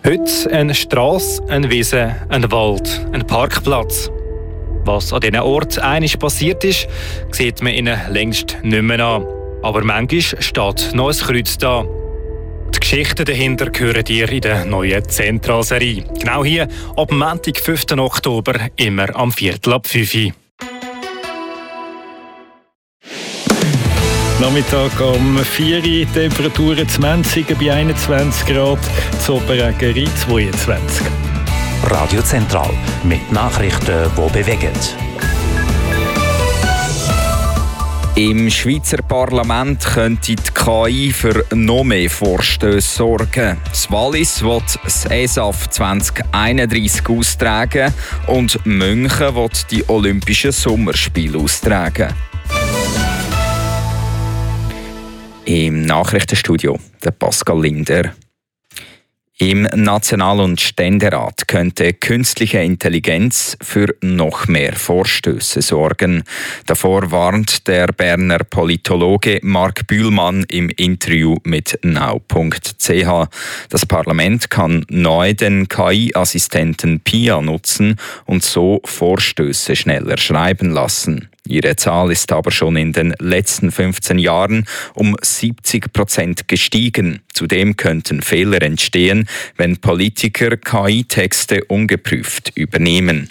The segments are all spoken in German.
Heute eine Strasse, eine Wiese, ein Wald, ein Parkplatz. Was an diesen Orten einmal passiert ist, sieht man ihnen längst nicht mehr an. Aber manchmal steht noch ein Kreuz da. Die Geschichten dahinter hören ihr in der neuen Zentralserie. Genau hier, ab Montag, 5. Oktober, immer am 4:45. Nachmittag um 4 Uhr, Temperaturen 20 bei 21 Grad, Zoberägeri 22. Radio Zentral mit Nachrichten, die bewegen. Im Schweizer Parlament könnte die KI für noch mehr Vorstöße sorgen. Das Wallis will das ESAF 2031 austragen und München will die Olympischen Sommerspiele austragen. Im Nachrichtenstudio der Pascal Linder. Im National- und Ständerat könnte künstliche Intelligenz für noch mehr Vorstöße sorgen. Davor warnt der Berner Politologe Marc Bühlmann im Interview mit now.ch. Das Parlament kann neu den KI-Assistenten Pia nutzen und so Vorstöße schneller schreiben lassen. Ihre Zahl ist aber schon in den letzten 15 Jahren um 70% gestiegen. Zudem könnten Fehler entstehen, wenn Politiker KI-Texte ungeprüft übernehmen.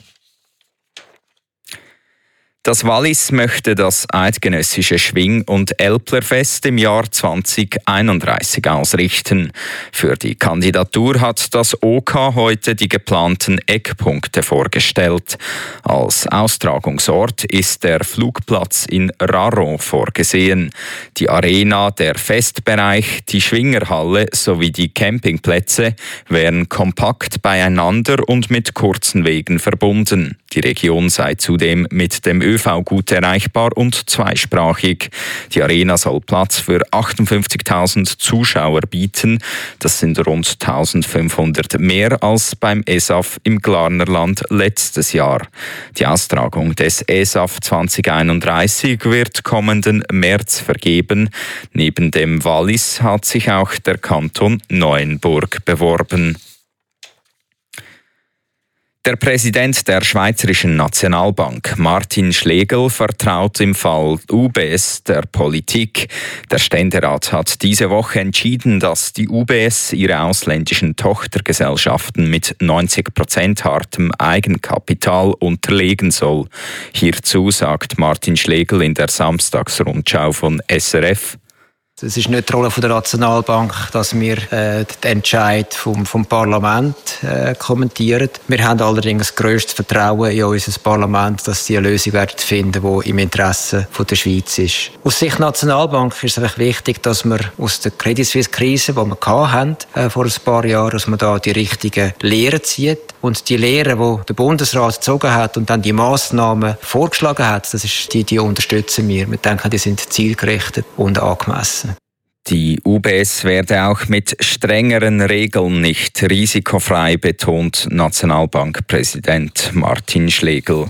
Das Wallis möchte das eidgenössische Schwing- und Älplerfest im Jahr 2031 ausrichten. Für die Kandidatur hat das OK heute die geplanten Eckpunkte vorgestellt. Als Austragungsort ist der Flugplatz in Raron vorgesehen. Die Arena, der Festbereich, die Schwingerhalle sowie die Campingplätze wären kompakt beieinander und mit kurzen Wegen verbunden. Die Region sei zudem mit dem ÖV gut erreichbar und zweisprachig. Die Arena soll Platz für 58.000 Zuschauer bieten. Das sind rund 1.500 mehr als beim ESAF im Glarnerland letztes Jahr. Die Austragung des ESAF 2031 wird kommenden März vergeben. Neben dem Wallis hat sich auch der Kanton Neuenburg beworben. Der Präsident der Schweizerischen Nationalbank, Martin Schlegel, vertraut im Fall UBS der Politik. Der Ständerat hat diese Woche entschieden, dass die UBS ihre ausländischen Tochtergesellschaften mit 90% hartem Eigenkapital unterlegen soll. Hierzu sagt Martin Schlegel in der Samstagsrundschau von SRF: Es ist nicht die Rolle der Nationalbank, dass wir den Entscheid vom Parlament kommentieren. Wir haben allerdings das grösste Vertrauen in unser Parlament, dass sie eine Lösung werden finden, die im Interesse der Schweiz ist. Aus Sicht der Nationalbank ist es einfach wichtig, dass wir aus der Credit Suisse-Krise, die wir hatten, vor ein paar Jahren, dass man da die richtigen Lehren zieht. Und die Lehren, die der Bundesrat gezogen hat und dann die Massnahmen vorgeschlagen hat, die unterstützen wir. Wir denken, die sind zielgerichtet und angemessen. Die UBS werde auch mit strengeren Regeln nicht risikofrei, betont Nationalbankpräsident Martin Schlegel.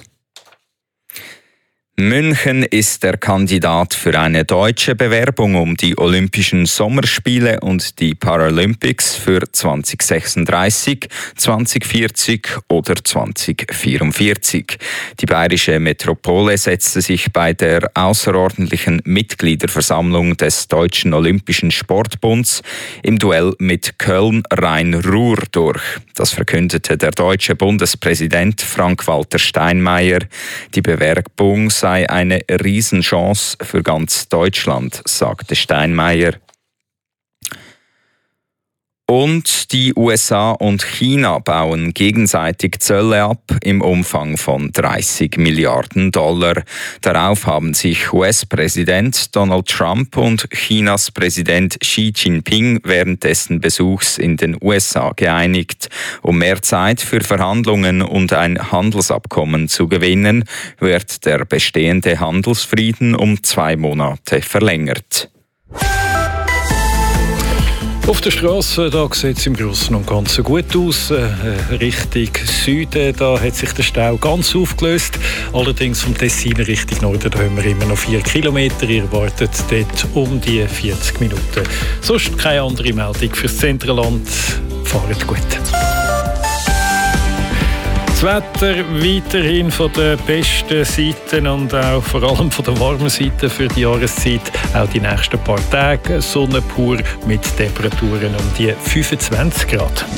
München ist der Kandidat für eine deutsche Bewerbung um die Olympischen Sommerspiele und die Paralympics für 2036, 2040 oder 2044. Die bayerische Metropole setzte sich bei der außerordentlichen Mitgliederversammlung des Deutschen Olympischen Sportbunds im Duell mit Köln-Rhein-Ruhr durch. Das verkündete der deutsche Bundespräsident Frank-Walter Steinmeier. Die Bewerbung sei eine Riesenchance für ganz Deutschland, sagte Steinmeier. Und die USA und China bauen gegenseitig Zölle ab im Umfang von $30 Milliarden. Darauf haben sich US-Präsident Donald Trump und Chinas Präsident Xi Jinping während dessen Besuchs in den USA geeinigt. Um mehr Zeit für Verhandlungen und ein Handelsabkommen zu gewinnen, wird der bestehende Handelsfrieden um 2 Monate verlängert. Auf der Straße sieht es im Großen und Ganzen gut aus. Richtung Süden da hat sich der Stau ganz aufgelöst. Allerdings vom Tessin Richtung Norden da haben wir immer noch 4 Kilometer. Ihr wartet dort um die 40 Minuten. Sonst keine andere Meldung fürs Zentralland. fahrt gut. Das Wetter weiterhin von den besten Seiten und auch vor allem von der warmen Seite für die Jahreszeit. Auch die nächsten paar Tage Sonne pur mit Temperaturen um die 25 Grad.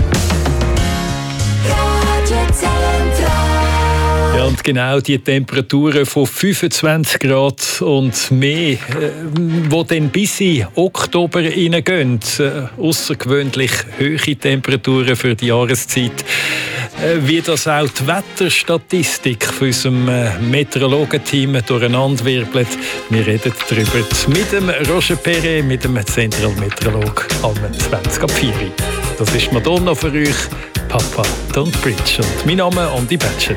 Ja, und genau die Temperaturen von 25 Grad und mehr, die dann bis in Oktober hineingehen. Außergewöhnlich hohe Temperaturen für die Jahreszeit. Wie das auch die Wetterstatistik von unserem Meteorologenteam durcheinanderwirbelt. Wir reden darüber mit dem Roger Perret, mit dem Zentralmeteorolog am 20.04. Das ist Madonna für euch, Papa Don't Preach. Und mein Name ist Andi Batschet.